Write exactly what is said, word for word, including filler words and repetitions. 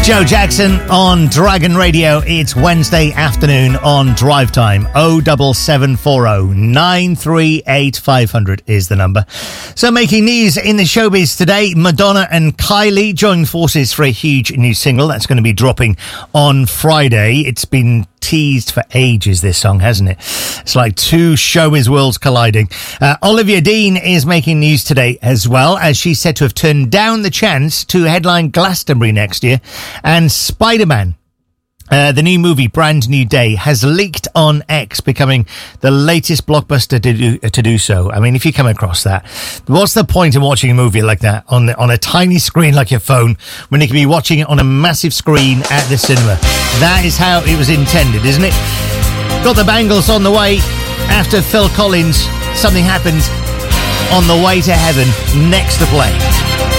Joe Jackson on Dragon Radio. It's Wednesday afternoon on Drive Time. oh seven seven four oh nine three eight five hundred is the number. So making news in the showbiz today, Madonna and Kylie joined forces for a huge new single that's going to be dropping on Friday. It's been teased for ages, this song, hasn't it? It's like two showbiz worlds colliding. Uh, Olivia Dean is making news today as well, as she's said to have turned down the chance to headline Glastonbury next year. And Spider-Man, uh, the new movie, Brand New Day, has leaked on X, becoming the latest blockbuster to do, to do so. I mean, if you come across that, what's the point of watching a movie like that on the, on a tiny screen like your phone when you can be watching it on a massive screen at the cinema? That is how it was intended, isn't it? Got the Bangles on the way. After Phil Collins, Something Happens on the way to heaven, next to play.